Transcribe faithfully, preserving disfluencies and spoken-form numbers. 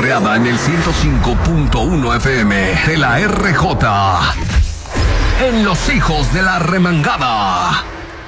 creada en el ciento cinco punto uno F M de la R J. En Los Hijos de la Remangada.